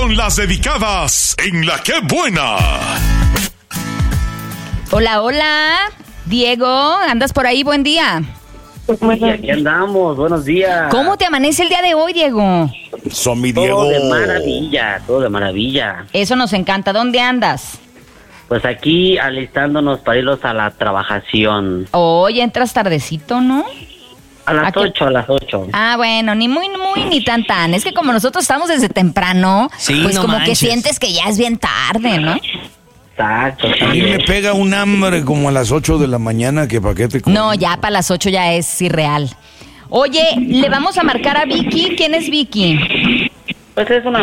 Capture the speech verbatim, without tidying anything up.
con las dedicadas en La Qué Buena. Hola, hola. Diego, ¿andas por ahí? Buen día. Sí, aquí andamos, buenos días. ¿Cómo te amanece el día de hoy, Diego? Son mi Diego. Todo de maravilla, todo de maravilla. Eso nos encanta. ¿Dónde andas? Pues aquí alistándonos para irnos a la trabajación. Hoy entras tardecito, ¿no? A las ¿A qué? ocho, a las ocho. Ah, bueno, ni muy, muy, ni tan, tan. Es que como nosotros estamos desde temprano, Sí, pues no como que manches. sientes que ya es bien tarde, ¿no? Exacto. A mí me pega un hambre como a las ocho de la mañana que pa' qué te como. No, ya para las ocho ya es irreal. Oye, le vamos a marcar a Vicky. ¿Quién es Vicky? Pues es una